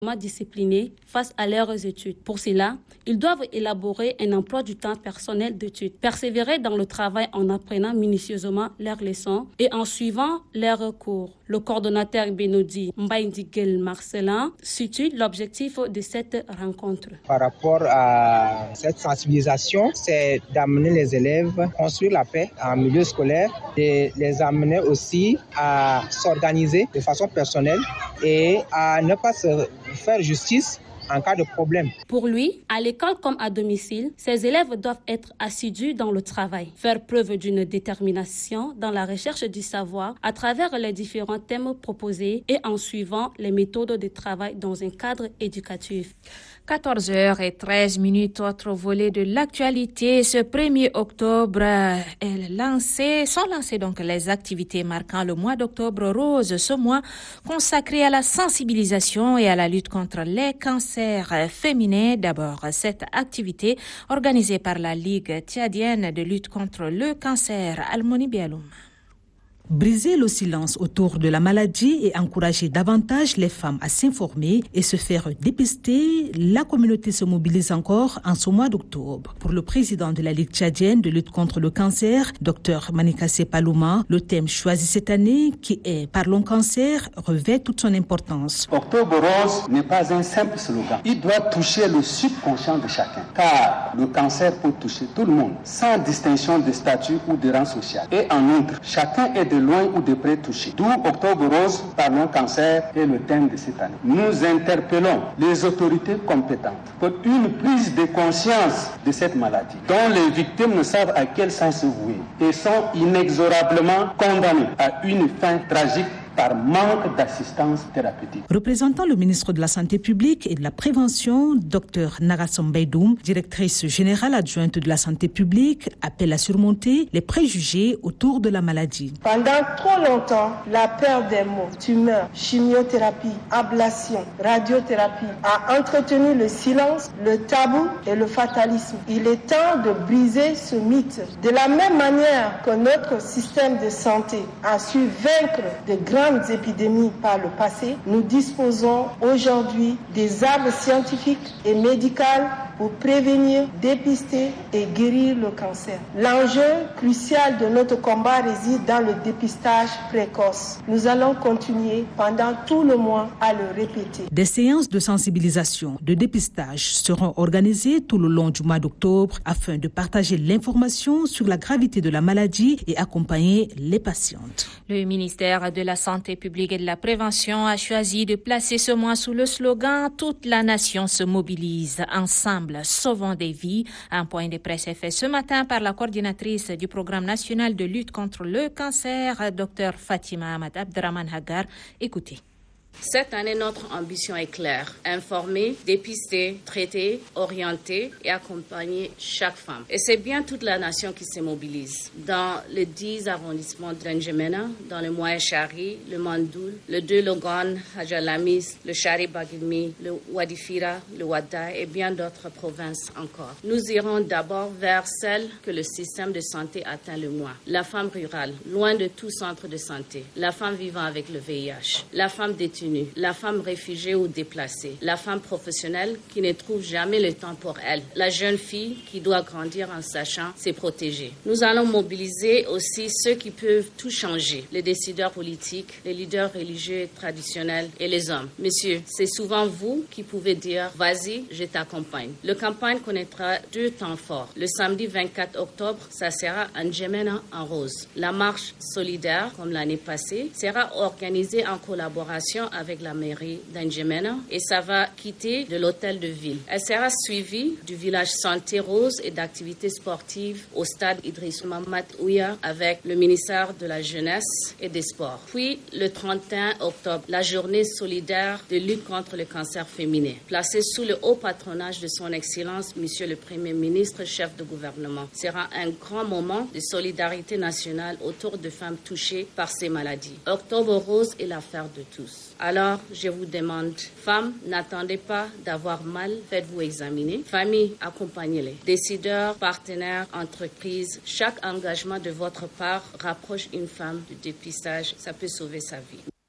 disciplinés face à leurs études. Pour cela, ils doivent élaborer un emploi du temps personnel d'études, persévérer dans le travail en apprenant minutieusement leurs leçons et en suivant leurs cours. Le coordonnateur Benodi Mbaindigel Marcelin situe l'objectif de cette rencontre. Par rapport à cette sensibilisation, c'est d'amener les élèves à construire la paix en milieu scolaire et les amener aussi à s'organiser de façon personnelle et à ne pas se faire justice en cas de problème. Pour lui, à l'école comme à domicile, ses élèves doivent être assidus dans le travail, faire preuve d'une détermination dans la recherche du savoir à travers les différents thèmes proposés et en suivant les méthodes de travail dans un cadre éducatif. 14h13, autre volet de l'actualité. Ce 1er octobre sont lancées donc les activités marquant le mois d'octobre rose, ce mois consacré à la sensibilisation et à la lutte contre les cancers féminins. D'abord, cette activité organisée par la Ligue tchadienne de lutte contre le cancer, Almoni Bialoum. Briser le silence autour de la maladie et encourager davantage les femmes à s'informer et se faire dépister, la communauté se mobilise encore en ce mois d'octobre. Pour le président de la Ligue tchadienne de lutte contre le cancer, Dr Manikassé Palouma, le thème choisi cette année, qui est « Parlons cancer », revêt toute son importance. Octobre rose n'est pas un simple slogan. Il doit toucher le subconscient de chacun, car le cancer peut toucher tout le monde, sans distinction de statut ou de rang social. Et en outre, chacun est de loin ou de près touché. D'où Octobre Rose, Parlons Cancer est le thème de cette année. Nous interpellons les autorités compétentes pour une prise de conscience de cette maladie, dont les victimes ne savent à quel sens se vouer et sont inexorablement condamnées à une fin tragique par manque d'assistance thérapeutique. Représentant le ministre de la Santé publique et de la Prévention, Dr Nagasom Baidoum, directrice générale adjointe de la Santé publique, appelle à surmonter les préjugés autour de la maladie. Pendant trop longtemps, la peur des mots, tumeur, chimiothérapie, ablation, radiothérapie a entretenu le silence, le tabou et le fatalisme. Il est temps de briser ce mythe. De la même manière que notre système de santé a su vaincre de grandes épidémies par le passé, nous disposons aujourd'hui des armes scientifiques et médicales pour prévenir, dépister et guérir le cancer. L'enjeu crucial de notre combat réside dans le dépistage précoce. Nous allons continuer pendant tout le mois à le répéter. Des séances de sensibilisation, de dépistage seront organisées tout le long du mois d'octobre afin de partager l'information sur la gravité de la maladie et accompagner les patientes. Le ministère de la Santé publique et de la Prévention a choisi de placer ce mois sous le slogan « Toute la nation se mobilise ensemble, sauvons des vies ». Un point de presse est fait ce matin par la coordinatrice du programme national de lutte contre le cancer, Dr Fatima Ahmad Abdraman Hagar. Écoutez. Cette année, notre ambition est claire. Informer, dépister, traiter, orienter et accompagner chaque femme. Et c'est bien toute la nation qui se mobilise. Dans les 10 arrondissements de N'Djamena, dans le Moyen Chari, le Mandoul, le 2 Logan, Hadjalamis, le Chari Bagilmi, le Wadifira, le Wada et bien d'autres provinces encore. Nous irons d'abord vers celle que le système de santé atteint le moins. La femme rurale, loin de tout centre de santé. La femme vivant avec le VIH. La femme détenue. La femme réfugiée ou déplacée, la femme professionnelle qui ne trouve jamais le temps pour elle, la jeune fille qui doit grandir en sachant se protéger. Nous allons mobiliser aussi ceux qui peuvent tout changer, les décideurs politiques, les leaders religieux traditionnels et les hommes. Messieurs, c'est souvent vous qui pouvez dire « Vas-y, je t'accompagne ». Le campagne connaîtra 2 temps forts. Le samedi 24 octobre, ça sera à N'Djamena en rose. La marche solidaire, comme l'année passée, sera organisée en collaboration avec la mairie d'N'Djamena et ça va quitter de l'hôtel de ville. Elle sera suivie du village santé rose et d'activités sportives au stade Idriss Mahamat Ouya avec le ministère de la Jeunesse et des Sports. Puis le 31 octobre, la journée solidaire de lutte contre le cancer féminin, placée sous le haut patronage de son Excellence, Monsieur le Premier ministre, chef de gouvernement. Sera un grand moment de solidarité nationale autour de femmes touchées par ces maladies. Octobre rose est l'affaire de tous. Alors, je vous demande, femmes, n'attendez pas d'avoir mal, faites-vous examiner. Famille, accompagnez-les. Décideurs, partenaires, entreprises, chaque engagement de votre part rapproche une femme du dépistage, ça peut sauver sa vie.